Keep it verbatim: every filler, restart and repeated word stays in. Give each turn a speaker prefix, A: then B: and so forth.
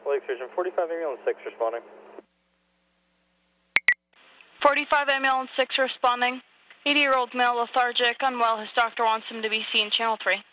A: Lake Station, forty-five ambulance six responding.
B: forty-five ambulance six responding. eighty-year-old male lethargic, unwell. His doctor wants him to be seen. Channel three.